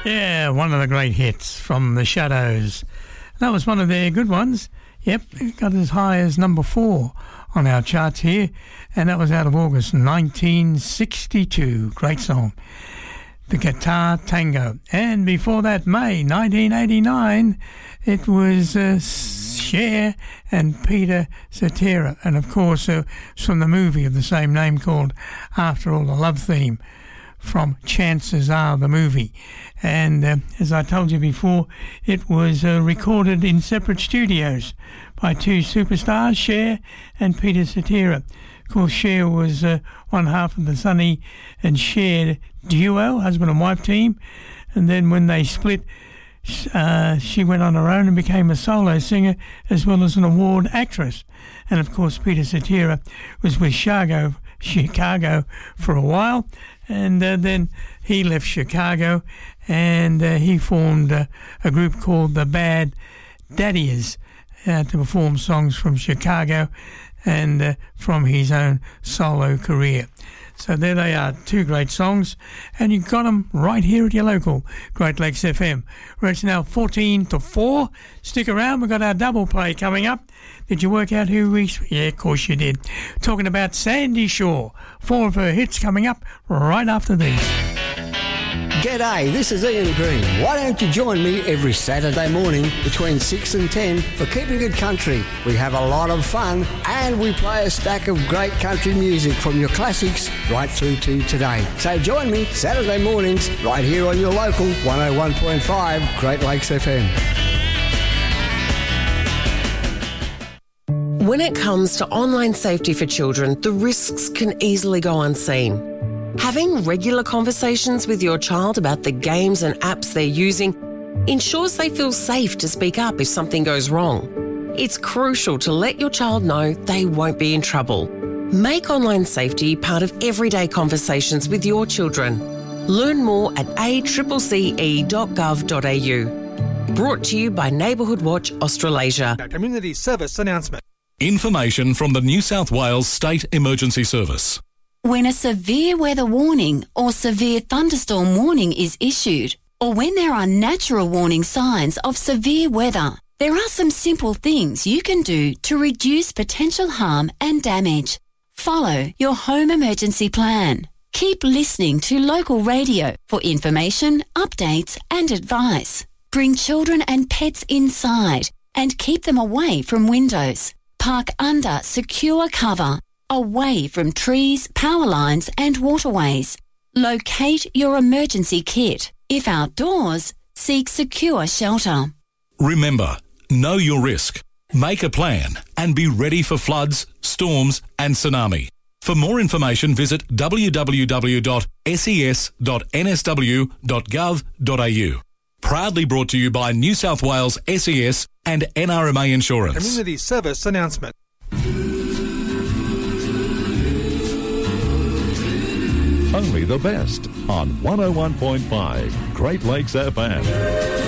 Yeah, one of the great hits from the Shadows. That was one of their good ones. Yep, it got as high as number 4 on our charts here, and that was out of August 1962. Great song. The Guitar Tango. And before that, May 1989, it was Cher and Peter Cetera. And of course, it's from the movie of the same name called After All, the Love Theme from Chances Are, the movie. And as I told you before, it was recorded in separate studios by two superstars, Cher and Peter Cetera. Of course, Cher was one half of the Sonny and Cher duo, husband and wife team. And then when they split, she went on her own and became a solo singer as well as an award actress. And of course, Peter Cetera was with Chicago for a while. And then he left Chicago and he formed a group called the Bad Daddies to perform songs from Chicago and from his own solo career. So there they are, two great songs, and you got them right here at your local Great Lakes FM, where it's now 14 to 4. Stick around, we've got our double play coming up. Did you work out who we... Yeah, of course you did. Talking about Sandy Shaw. 4 of her hits coming up right after these. G'day, this is Ian Green. Why don't you join me every Saturday morning between 6 and 10 for Keeping It Country? We have a lot of fun and we play a stack of great country music from your classics right through to today. So join me Saturday mornings right here on your local 101.5 Great Lakes FM. When it comes to online safety for children, the risks can easily go unseen. Having regular conversations with your child about the games and apps they're using ensures they feel safe to speak up if something goes wrong. It's crucial to let your child know they won't be in trouble. Make online safety part of everyday conversations with your children. Learn more at accce.gov.au. Brought to you by Neighbourhood Watch Australasia. Community service announcement. Information from the New South Wales State Emergency Service. When a severe weather warning or severe thunderstorm warning is issued, or when there are natural warning signs of severe weather, there are some simple things you can do to reduce potential harm and damage. Follow your home emergency plan. Keep listening to local radio for information, updates and advice. Bring children and pets inside and keep them away from windows. Park under secure cover, away from trees, power lines and waterways. Locate your emergency kit. If outdoors, seek secure shelter. Remember, know your risk, make a plan and be ready for floods, storms and tsunami. For more information, visit www.ses.nsw.gov.au. Proudly brought to you by New South Wales SES and NRMA Insurance. Community service announcement. Only the best on 101.5 Great Lakes FM.